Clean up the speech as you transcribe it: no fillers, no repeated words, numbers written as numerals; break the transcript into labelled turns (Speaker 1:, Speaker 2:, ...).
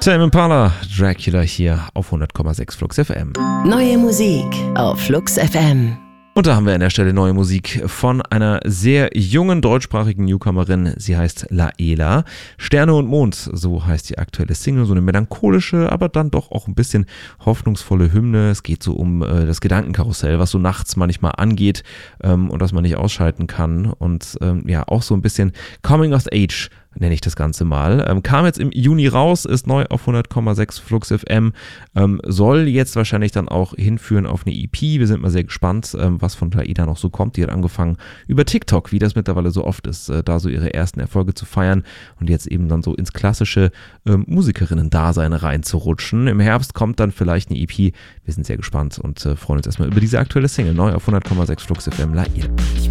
Speaker 1: Tame Impala, Dracula hier auf 100,6 Flux FM.
Speaker 2: Neue Musik auf Flux FM.
Speaker 1: Und da haben wir an der Stelle neue Musik von einer sehr jungen deutschsprachigen Newcomerin. Sie heißt Laela. Sterne und Mond, so heißt die aktuelle Single. So eine melancholische, aber dann doch auch ein bisschen hoffnungsvolle Hymne. Es geht so um das Gedankenkarussell, was so nachts manchmal angeht und das man nicht ausschalten kann. Und ja, auch so ein bisschen Coming of Age nenne ich das Ganze mal. Kam jetzt im Juni raus, ist neu auf 100,6 Flux FM, soll jetzt wahrscheinlich dann auch hinführen auf eine EP. Wir sind mal sehr gespannt, was von Laela noch so kommt. Die hat angefangen über TikTok, wie das mittlerweile so oft ist, da so ihre ersten Erfolge zu feiern und jetzt eben dann so ins klassische Musikerinnen-Dasein reinzurutschen. Im Herbst kommt dann vielleicht eine EP. Wir sind sehr gespannt und freuen uns erstmal über diese aktuelle Single, neu auf 100,6 Flux FM, Laela.